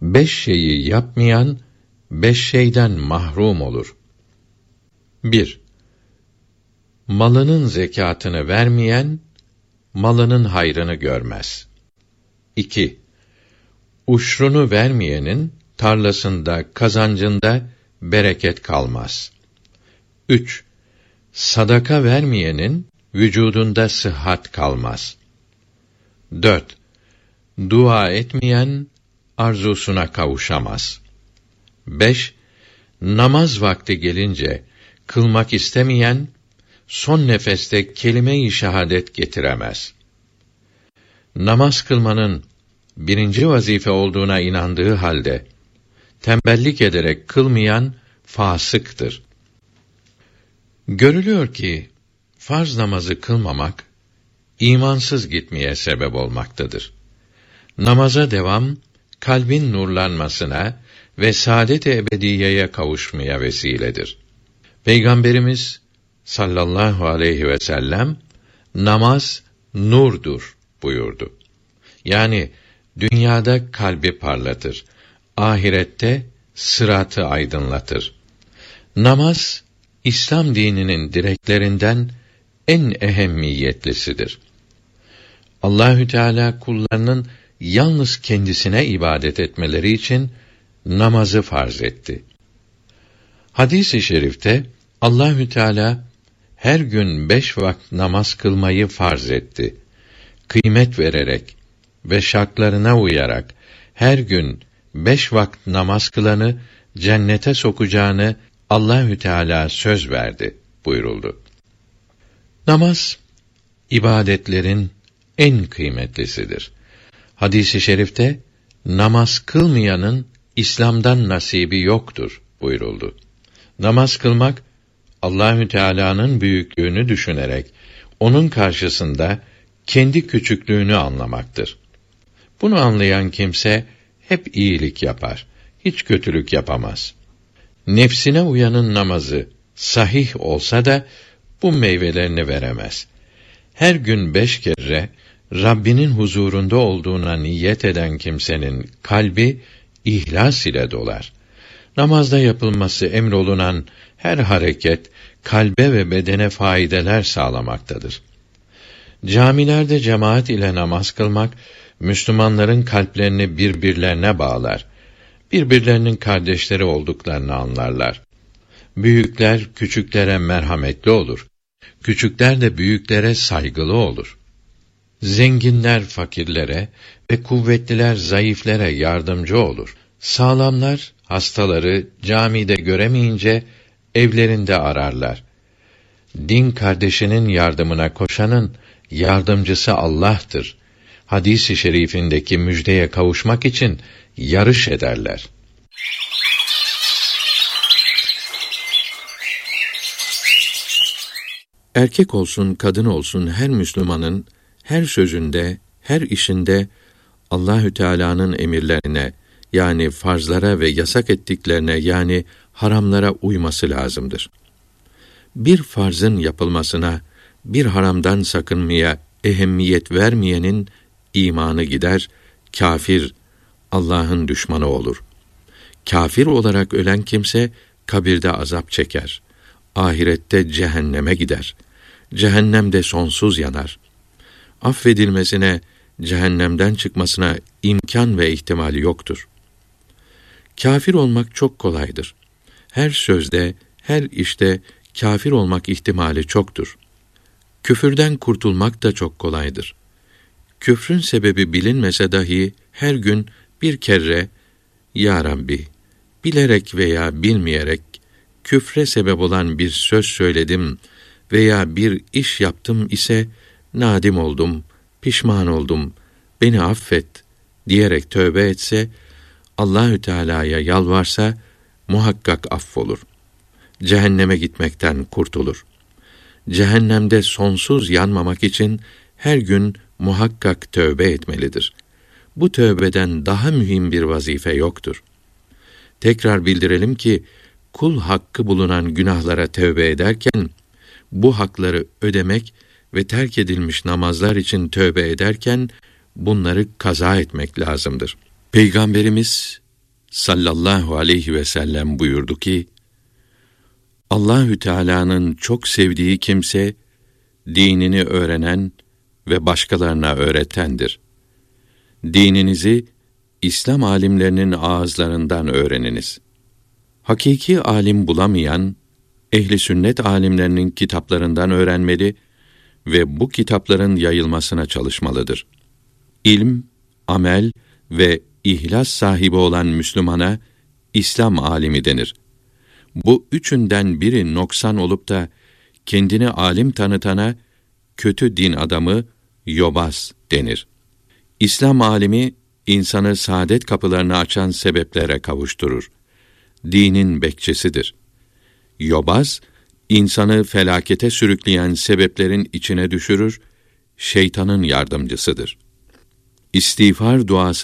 5 şeyi yapmayan 5 şeyden mahrum olur. 1. Malının zekatını vermeyen malının hayrını görmez. 2. Uşrunu vermeyenin tarlasında, kazancında bereket kalmaz. 3. Sadaka vermeyenin vücudunda sıhhat kalmaz. 4. Dua etmeyen arzusuna kavuşamaz. 5. Namaz vakti gelince kılmak istemeyen son nefeste kelime-i şehadet getiremez. Namaz kılmanın birinci vazife olduğuna inandığı halde tembellik ederek kılmayan fasıktır. Görülüyor ki farz namazı kılmamak imansız gitmeye sebep olmaktadır. Namaza devam kalbin nurlanmasına ve saadet-i ebediyeye kavuşmaya vesiledir. Peygamberimiz sallallahu aleyhi ve sellem namaz nurdur buyurdu. Yani dünyada kalbi parlatır, ahirette sıratı aydınlatır. Namaz İslam dininin direklerinden en ehemmiyetlisidir. Allahü Teala kullarının yalnız kendisine ibadet etmeleri için namazı farz etti. Hadis-i şerifte Allahü Teala her gün 5 vakit namaz kılmayı farz etti. Kıymet vererek ve şartlarına uyarak her gün 5 vakit namaz kılanı cennete sokacağını Allahü Teala söz verdi buyuruldu. Namaz ibadetlerin en kıymetlisidir. Hadis-i şerifte namaz kılmayanın İslam'dan nasibi yoktur buyuruldu. Namaz kılmak Allahü Teala'nın büyüklüğünü düşünerek onun karşısında kendi küçüklüğünü anlamaktır. Bunu anlayan kimse hep iyilik yapar, hiç kötülük yapamaz. Nefsine uyanın namazı sahih olsa da bu meyvelerini veremez. Her gün 5 kere Rabbinin huzurunda olduğuna niyet eden kimsenin kalbi ihlas ile dolar. Namazda yapılması emrolunan her hareket kalbe ve bedene faydeler sağlamaktadır. Camilerde cemaat ile namaz kılmak Müslümanların kalplerini birbirlerine bağlar. Birbirlerinin kardeşleri olduklarını anlarlar. Büyükler küçüklere merhametli olur. Küçükler de büyüklere saygılı olur. Zenginler fakirlere ve kuvvetliler zayıflere yardımcı olur. Sağlamlar hastaları camide göremeyince evlerinde ararlar. Din kardeşinin yardımına koşanın yardımcısı Allah'tır. Hadis-i şerifindeki müjdeye kavuşmak için yarış ederler. Erkek olsun, kadın olsun her Müslümanın her sözünde, her işinde Allahü Teala'nın emirlerine, yani farzlara ve yasak ettiklerine, yani haramlara uyması lazımdır. Bir farzın yapılmasına, bir haramdan sakınmaya ehemmiyet vermeyenin imanı gider, kâfir, Allah'ın düşmanı olur. Kâfir olarak ölen kimse kabirde azap çeker. Ahirette cehenneme gider. Cehennemde sonsuz yanar. Affedilmesine, cehennemden çıkmasına imkan ve ihtimali yoktur. Kâfir olmak çok kolaydır. Her sözde, her işte kâfir olmak ihtimali çoktur. Küfürden kurtulmak da çok kolaydır. Küfrün sebebi bilinmese dahi her gün bir kere "Ya Rabbi, bilerek veya bilmeyerek küfre sebep olan bir söz söyledim veya bir iş yaptım ise nadim oldum, pişman oldum, beni affet" diyerek tövbe etse, Allahü Teala'ya yalvarsa muhakkak affolur. Cehenneme gitmekten kurtulur. Cehennemde sonsuz yanmamak için her gün muhakkak tövbe etmelidir. Bu tövbeden daha mühim bir vazife yoktur. Tekrar bildirelim ki kul hakkı bulunan günahlara tövbe ederken, bu hakları ödemek ve terk edilmiş namazlar için tövbe ederken bunları kaza etmek lazımdır. Peygamberimiz sallallahu aleyhi ve sellem buyurdu ki, Allahü Teala'nın çok sevdiği kimse, dinini öğrenen ve başkalarına öğretendir. Dininizi, İslam alimlerinin ağızlarından öğreniniz. Hakiki alim bulamayan, ehli sünnet alimlerinin kitaplarından öğrenmeli ve bu kitapların yayılmasına çalışmalıdır. İlm, amel ve ihlas sahibi olan Müslümana, İslam alimi denir. Bu üçünden biri noksan olup da, kendini alim tanıtana, kötü din adamı, yobaz denir. İslam alimi, insanı saadet kapılarını açan sebeplere kavuşturur. Dinin bekçisidir. Yobaz, insanı felakete sürükleyen sebeplerin içine düşürür, şeytanın yardımcısıdır. İstiğfar duası